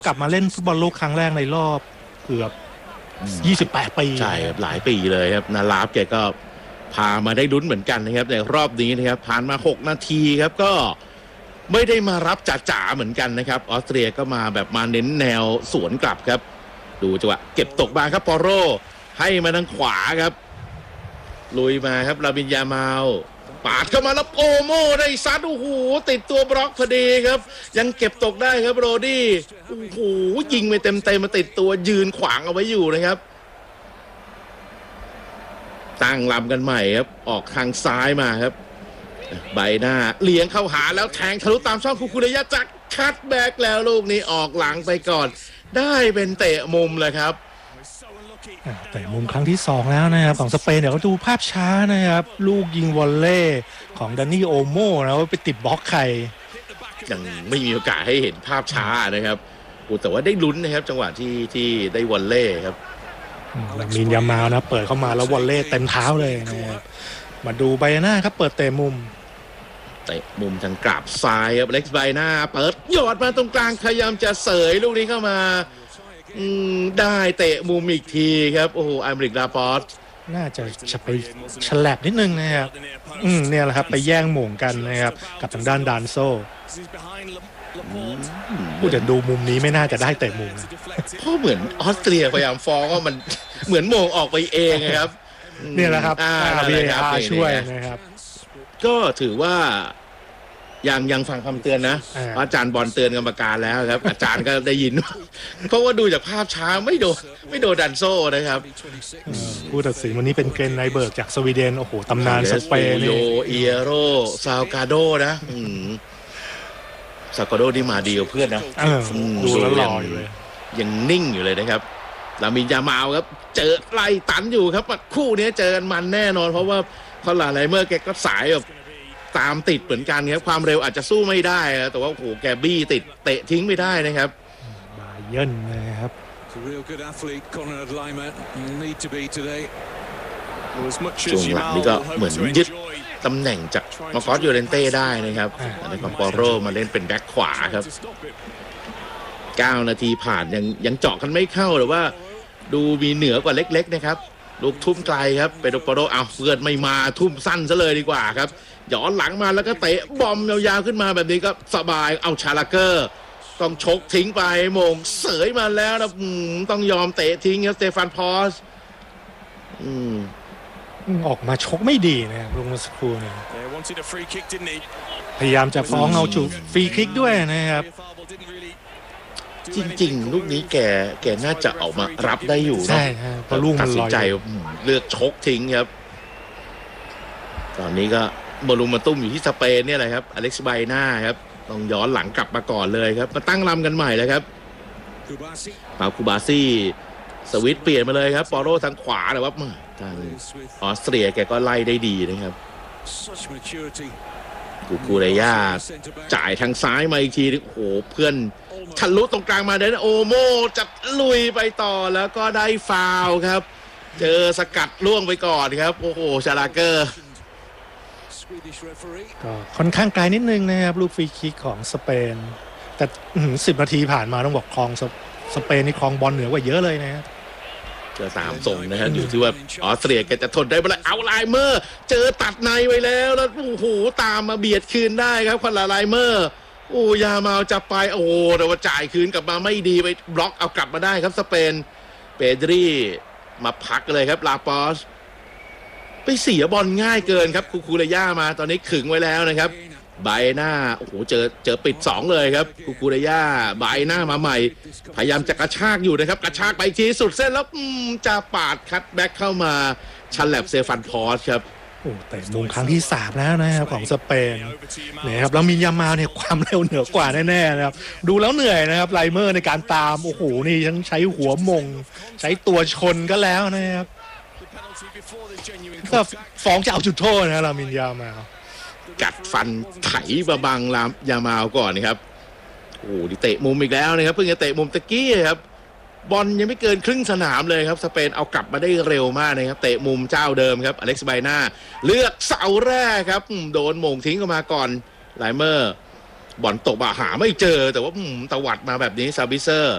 กลับมาเล่นฟุตบอลโลกครั้งแรกในรอบเกือบ28 ปีใช่ครับหลายปีเลยครับนาลาฟแกก็พามาได้ลุ้นเหมือนกันนะครับในรอบนี้นะครับผ่านมา6นาทีครับก็ไม่ได้มารับจ๋าๆเหมือนกันนะครับออสเตรียก็มาแบบมาเน้นแนวสวนกลับครับดูจังหวะเก็บตกมาครับปอโรให้มาทางขวาครับลุยมาครับลาบินยามาลปาดเข้ามาแล้วโอโมได้ซัดโอ้โหติดตัวบล็อกพอดีครับยังเก็บตกได้ครับโรดี้โอ้โหยิงไปเต็มมาติดตัวยืนขวางเอาไว้อยู่นะครับตั้งลำกันใหม่ครับออกทางซ้ายมาครับใบหน้าเลี้ยงเข้าหาแล้วแทงทะลุตามช่องคุระยะจักคัดแบ็กแล้วลูกนี้ออกหลังไปก่อนได้เป็นเตะมุมเลยครับแต่มุมครั้งที่2แล้วนะครับของสเปนเดี๋ยวดูภาพช้านะครับลูกยิงวอลเล่ของดานี่โอโมนะว่าไปติดบล็อกใครยังไม่มีโอกาสให้เห็นภาพช้านะครับแต่ว่าได้ลุ้นนะครับจังหวะที่ได้วอลเล่ครับมินยามาลนะเปิดเข้ามาแล้ววอลเล่เต็มเท้าเลยนะครับมาดูไบน่าครับเปิดเตะมุมทางกราบซ้ายครับเล็กซ์ไบน่าเปิดหยอดมาตรงกลางพยายามจะเสยลูกนี้เข้ามาได้เตะมุมอีกทีครับโอ้โหไอมริกลาปอร์ตน่าจะไปฉลับนิดนึงนะครับเนี่ยแหละครับไปแย่งหม่งกันนะครับกับทางด้านดานโซผู้จะดูมุมนี้ไม่น่าจะได้เตะมุมเพราะเหมือนออสเตรียพยายามฟ้องว่ามันเหมือนโมงออกไปเองครับเนี่ยแหละครับVAR ช่วยนะครับก็ถือว่ายังฟังคำเตือนนะอาจารย์บอลเตือนกรรมการแล้วครับอาจารย์ก็ได้ยินเพราะว่าดูจากภาพช้าไม่โดนดันโซ่นะครับผู้ตัดสินวันนี้เป็นเกรนไนเบิร์กจากสวีเดนโอ้โหตำนานสเปนโยเอโรซาวกาโดนะซาวกาโดที่มาดีกับเพื่อนนะดูแล้วหล่ออยู่เลยยังนิ่งอยู่เลยนะครับลามินยามาลครับเจอไล่ตันอยู่ครับคู่นี้เจอกันมันแน่นอนเพราะว่าคอนราดไลเมอร์แกก็สายแบบตามติดเหมือนกันครับความเร็วอาจจะสู้ไม่ได้แต่ว่าโอ้โหแกบี้ติดเตะทิ้งไม่ได้นะครับบาเยิร์นนะครับช่วงหลังนี่ก็เหมือนยึดตำแหน่งจากมาคอสโยเรนเต้ได้นะครับในของปอโรมาเล่นเป็นแบ็คขวาครับ9นาทีผ่านยังเจาะกันไม่เข้าหรือว่าดูมีเหนือกว่าเล็กๆนะครับลูกทุ่มไกลครับเปโดโปโรเอาเพื่อนไม่มาทุ่มสั้นซะเลยดีกว่าครับย้อนหลังมาแล้วก็เตะบอมยาวๆขึ้นมาแบบนี้ก็สบายเอาชาลาเกอร์ต้องชกทิ้งไปโมงเสยมาแล้วนะต้องยอมเตะทิ้งครับสเตฟานพอสออกมาชกไม่ดีนะครับลุงสคูเนี่ยพยายามจะฟ้องเอาจุดฟรีคิกด้วยนะครับจริงๆลูกนี้แกน่าจะออกมารับได้อยู่เนาะใช่เพราะลูกมันลอยตัดสินใจเลือกชกทิ้งครับตอนนี้ก็มาลุมมาตุ้มอยู่ที่สเปนเนี่ยแหละครับอเล็กซ์ไบน่าครับต้องย้อนหลังกลับมาก่อนเลยครับมาตั้งลำกันใหม่เลยครับปาคูบาซี่สวิตเปลี่ยนมาเลยครับปอโรทางขวาแต่ว่าทางออสเตรียแกก็ไล่ได้ดีนะครับกูเรย่าจ่ายทางซ้ายมาอีกทีโอ้โหเพื่อนทะลุตรงกลางมาเดนโอโมจะลุยไปต่อแล้วก็ได้ฟาวล์ครับเจอสกัดล่วงไปก่อนครับโอ้โหชาลาเกอร์ก็ค่อนข้างไกลนิดนึงนะครับลูกฟรีคิกของสเปนแต่10 นาทีผ่านมาต้องบอกครองสเปนนี่ครองบอลเหนือกว่าเยอะเลยนะครับเจอ3ส่งนะครับอยู่ที่ว่าออสเตรียแกจะทนได้เมื่อไหร่เอาไลเมอร์เจอตัดในไว้แล้วโอ้โหตามมาเบียดคืนได้ครับคอนราดไลเมอร์โอ้ยามาจะไปโอ้แต่ว่าจ่ายคืนกลับมาไม่ดีไปบล็อกเอากลับมาได้ครับสเปนเปดรีมาพักเลยครับลาปอสไปเสียบอลง่ายเกินครับคูเรย่ามาตอนนี้ขึงไว้แล้วนะครับใบหน้าโอ้โหเจอปิด2เลยครับคูเรย่าใบหน้ามาใหม่พยายามจะกระชากอยู่นะครับกระชากไปทีสุดเส้นแล้วจะปาดคัตแบ็กเข้ามาชันแลบเซฟันพอสครับโอ้แต่มุมครั้งที่3แล้วนะครับของสเปนเนี่ยครับแล้วมียามาลเนี่ยความเร็วเหนือกว่าแน่ๆนะครับดูแล้วเหนื่อยนะครับไลเมอร์ในการตามโอ้โหนี่ทั้งใช้หัวมงใช้ตัวชนก็แล้วนะครับก็ฟ้องจะเอาจุดโทษนะลามินยามาลกัดฟันไถบะบังยามาลก่อนนะครับโอ้ดิเตะมุมอีกแล้วนะครับเพิ่งจะเตะมุมตะกี้ครับบอลยังไม่เกินครึ่งสนามเลยครับสเปนเอากลับมาได้เร็วมากนะครับเตะมุมเจ้าเดิมครับอเล็กซ์ไบน่าเลือกเสาแรกครับโดนโมงทิ้งออกมาก่อนไลเมอร์บอลตกหาไม่เจอแต่ว่าตวัดมาแบบนี้ซาบิเซอร์